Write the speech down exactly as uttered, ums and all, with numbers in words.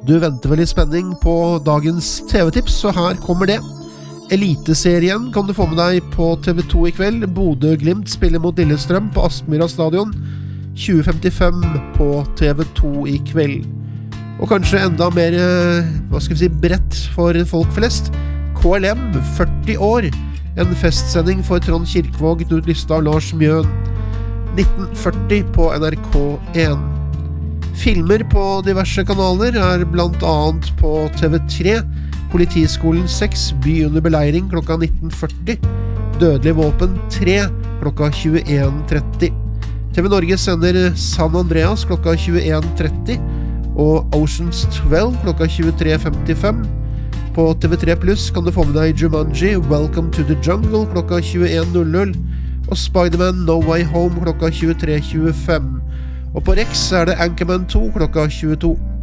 Du venter vel i spenning på dagens T V-tips, så her kommer det. Eliteserien kan du få med deg på T V to i kveld. Bodø Glimt spiller mot Lillestrøm på Aspmyra stadion tjue femtifem på T V to i kveld. Og kanskje enda mer, hva skal vi si, bredt for folk flest. K L M, førti år. En festsending for Trond Kirkvaag, Knut Lystad og Lars Mjøen. nitten førti på N R K en. Filmer på diverse kanaler er blant annet på T V tre, Politiskolen seks, By under beleiring klokka nitten førti, Dødelig våpen tre klokka tjueen tretti. T V Norge sender San Andreas klokka tjueen tretti og Oceans tolv klokka tjuetre femtifem. På T V tre pluss kan du få med deg Jumanji, Welcome to the Jungle klokka tjueen null null og Spider-Man No Way Home klokka tjuetre tjuefem. Og på Rex er det Anchorman to klokka tjueto.